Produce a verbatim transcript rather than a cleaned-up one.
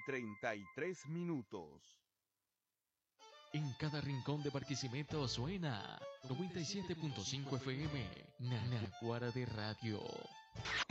treinta y tres minutos. En cada rincón de Barquisimeto suena noventa y siete punto cinco F M, Naguara de Radio.